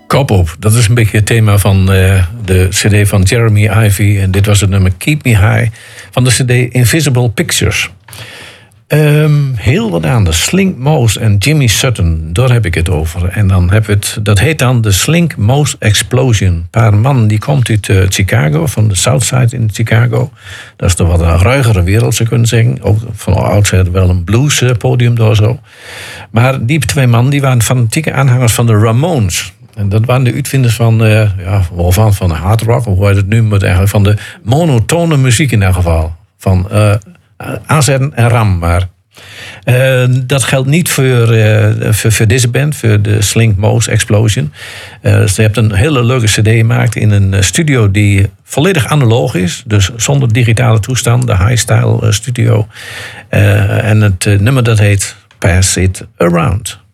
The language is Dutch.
Kop op, dat is een beetje het thema van de cd van Jeremy Ivy. En dit was het nummer Keep Me High van de cd Invisible Pictures. Heel wat aan de Slink Mouse en Jimmy Sutton, daar heb ik het over. En dan hebben we het, dat heet dan de Slink Mouse Explosion. Een paar man die komt uit Chicago, van de Southside in Chicago. Dat is toch wat een ruigere wereld, zou kunnen zeggen. Ook van oudsher wel een blues podium daar zo. Maar die twee man die waren fanatieke aanhangers van de Ramones. En dat waren de uitvinders van, van hard rock, of hoe heet het nu, maar eigenlijk van de monotone muziek in elk geval. Van aanzetten en ram maar. Dat geldt niet voor deze band, voor de Slink Mouse Explosion. Ze hebben een hele leuke cd gemaakt in een studio die volledig analoog is. Dus zonder digitale toestand, de High Style studio. En het nummer dat heet Pass It Around.